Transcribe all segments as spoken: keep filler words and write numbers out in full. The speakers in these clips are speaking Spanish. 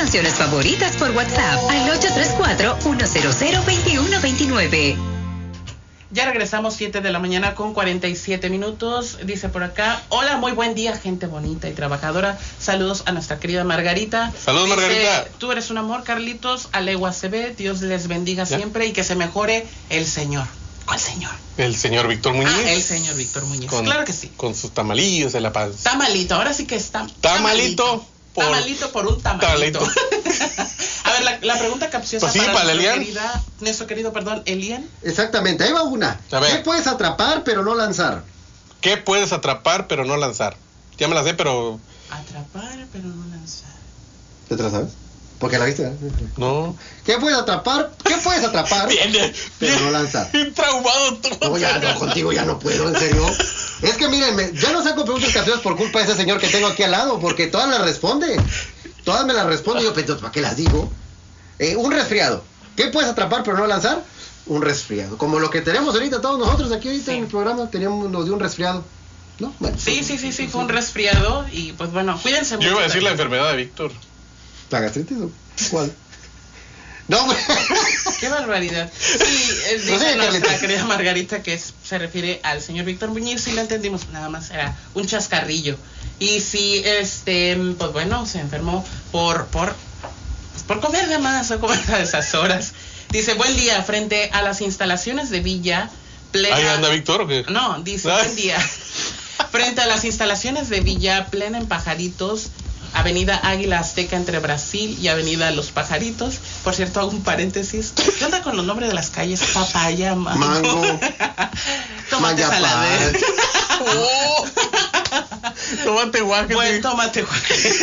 canciones favoritas por WhatsApp al ocho tres cuatro, uno cero cero, dos uno dos nueve. Ya regresamos, siete de la mañana con cuarenta y siete minutos. Dice por acá: hola, muy buen día, gente bonita y trabajadora. Saludos a nuestra querida Margarita. Saludos, Dice, Margarita. Tú eres un amor, Carlitos. Alegua se ve. Dios les bendiga ¿Ya? siempre y que se mejore el Señor. ¿Cuál Señor? El señor Víctor Muñiz. Ah, el señor Víctor Muñiz. Con, claro que sí. Con sus tamalillos de la paz. Tamalito, ahora sí que está. Tamalito. Por, tamalito por un tamalito. tamalito. A ver, la, la pregunta capciosa Pues sí, para, para nuestro, Elian. querida, nuestro querido, perdón, Elian. Exactamente, ahí va una. A ver. ¿Qué puedes atrapar pero no lanzar? ¿Qué puedes atrapar pero no lanzar? Ya me la sé, pero Atrapar, pero no lanzar. ¿Te la sabes? Porque la viste, ¿verdad? no. ¿Qué puedes atrapar? ¿Qué puedes atrapar Viene, pero no lanzar? bien traumado tú. No, ya no, contigo ya no puedo, en serio. Es que miren, me- ya no saco preguntas capciosas por culpa de ese señor que tengo aquí al lado, porque todas las responde. Todas me las responde y yo, pero ¿para qué las digo? Eh, un resfriado. ¿Qué puedes atrapar pero no lanzar? Un resfriado. Como lo que tenemos ahorita todos nosotros aquí ahorita Sí. en el programa, teníamos nos dio un resfriado. ¿No? Bueno, Sí, sí, sí, sí, fue un resfriado y pues bueno, cuídense mucho. Yo iba a decir la también. enfermedad de Víctor. ¿La gastritis o cuál? No, güey. Qué barbaridad. Sí, eh, No dice sé, nuestra Carlitos. querida Margarita que es- se refiere al señor Víctor Muñiz, sí la entendimos, nada más era un chascarrillo. Y sí, este, pues bueno, se enfermó por, por, pues por comer de más o comer a esas horas. Dice, buen día, frente a las instalaciones de Villa Plena. ¿Ahí anda Víctor o qué? No, dice, Ah. buen día. Frente a las instalaciones de Villa Plena en Pajaritos, Avenida Águila Azteca entre Brasil y Avenida Los Pajaritos. Por cierto, hago un paréntesis. ¿Qué onda con los nombres de las calles? Papaya, mango. Mango. Tómate Mayapán. saladez. Oh. Tómate guaje. Buen sí. tómate, güey.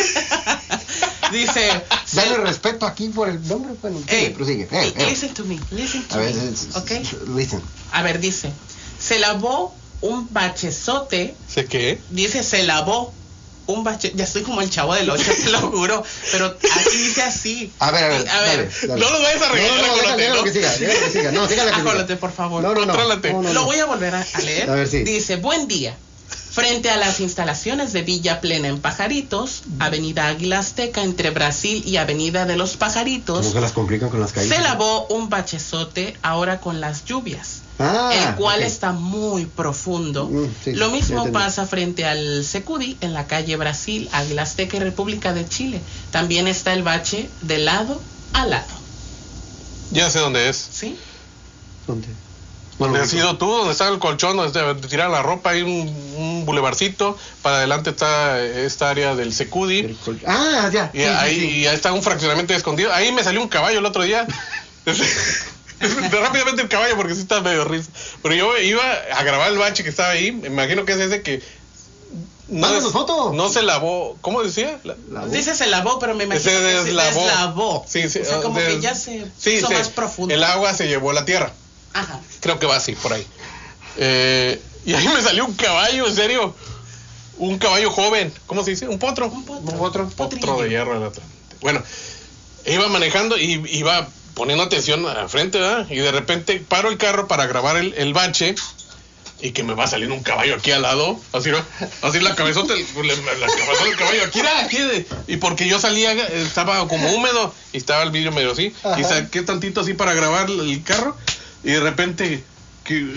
Dice... Dale respeto aquí por el nombre. Bueno, sigue, Hey, prosigue. Eh, eh. listen to me, listen to A ver, me. es- es- ¿Ok? listen. A ver, dice... Se lavó un bachezote. ¿Sé qué? Dice, se lavó un bache... Ya estoy como el chavo del ocho, te lo juro. Pero así dice así. A ver, a ver, Y- a ver. dale, dale. No los vayas a regañar, No, no, no, Ajolote, déjalo ¿no? que siga, déjalo que siga. No, sígale que siga. Ajolote, por favor. No, no, no. Contrólate. No, no, Lo no. voy a volver a, a leer. A ver, sí. Dice, buen día. Frente a las instalaciones de Villa Plena en Pajaritos, Avenida Águila Azteca entre Brasil y Avenida de los Pajaritos, ¿Cómo se las complican con las calles? se lavó un bachezote ahora con las lluvias, Ah, el cual ok. está muy profundo. Mm, sí, Lo ya mismo entendí. pasa frente al Secudi en la calle Brasil, Águila Azteca y República de Chile. También está el bache de lado a lado. Ya sé dónde es. ¿Sí? ¿Dónde? ¿Dónde No, has no, ido tú? ¿Dónde está el colchón? ¿Dónde te tiran la ropa? Hay un, un bulevarcito. Para adelante está esta área del Secudi. el col- Ah, ya. Y sí, sí, ahí, sí. y ahí está un fraccionamiento escondido. Ahí me salió un caballo el otro día. Rápidamente el caballo porque sí está medio risa. Pero yo iba a grabar el bache que estaba ahí. Me imagino que es ese que no, Mándanos es- foto. no se lavó. ¿Cómo decía? La- La voz. Dice se lavó, pero me imagino se que se deslavó. deslavó. Sí, sí, O sea, como des- que ya se sí, hizo se- más profundo. El agua se llevó la tierra. Ajá. Creo que va así, por ahí. Eh, y ahí me salió un caballo, en serio. Un caballo joven. ¿Cómo se dice? Un potro. Un potro. Un potro, Potrillo. potro de hierro. el otro. Bueno, iba manejando y iba poniendo atención al frente, ¿verdad? Y de repente paro el carro para grabar el, el bache y que me va saliendo un caballo aquí al lado. Así, ¿no? Así la cabezota, el- la, la cabezota del caballo. Aquí, era, aquí. de- y porque yo salía, estaba como húmedo y estaba el vidrio medio así. Ajá. Y saqué tantito así para grabar el carro. Y de repente, que, Y-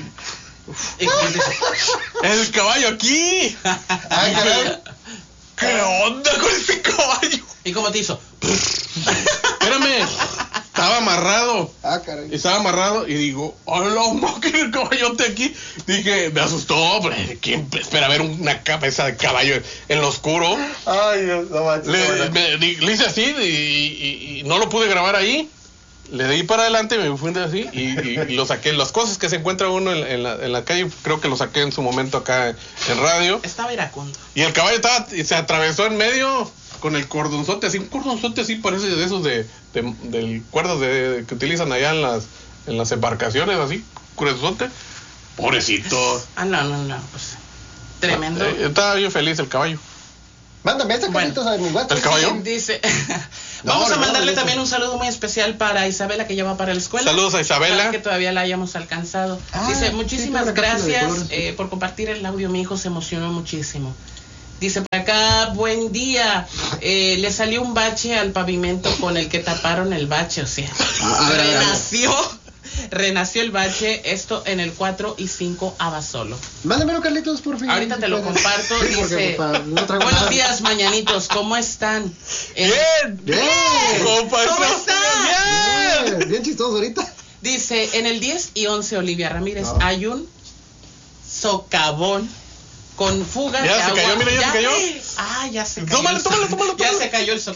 y- el caballo aquí. Ay, caray. ¿Qué onda con ese caballo? ¿Y cómo te hizo? Espérame, estaba amarrado. Ah, caray. Estaba amarrado y digo, hola, no, que el caballote aquí. Dije, me asustó, hombre, ¿quién espera ver una cabeza de caballo en lo oscuro? Ay, Dios, no manches. Le, bueno. me- di- le hice así y, y- y no lo pude grabar ahí. Le di para adelante, me fui así y, y- y lo saqué. Las cosas que se encuentra uno en, en la, en la calle, creo que lo saqué en su momento acá en radio. Estaba iracundo. Y el caballo estaba, y se atravesó en medio con el cordonzote, así, un cordonzote así parece de esos de, de del cuerdas de, que utilizan allá en las, en las embarcaciones, así, cordonzote. Pobrecito. Ah, no, no, no. Pues, tremendo. Eh, estaba bien feliz el caballo. Mándame esta Bueno. caritas a mi WhatsApp. ¿El caballo? Dice, No, vamos a no, mandarle no, también no. un saludo muy especial para Isabela que ya va para la escuela. Saludos a Isabela. Ojalá que todavía la hayamos alcanzado. Ah, Dice, sí, muchísimas tengo una cápsula de gracias colores. eh, por compartir el audio. Mi hijo se emocionó muchísimo. Dice por acá, buen día. Eh, le salió un bache al pavimento con el que taparon el bache, o sea, A ver, a ver, a ver. renació, renació el bache, esto en el cuatro y cinco Abasolo. Mándamelo, Carlitos, por fin. Ahorita te lo comparto, Sí, porque, dice, pues, para- no traigo buenos nada. días, mañanitos, ¿cómo están? En- Bien, Bien. compa, ¿Cómo está- está? Bien. Bien, bien chistoso ahorita. Dice, en el diez y once Olivia Ramírez No. hay un socavón con fugas Ya de se agua. cayó, mira, ya se cayó. Ah, ya se cayó. Tómalo, el tómalo, so- tómalo, Ya tómalo. se cayó el socavón.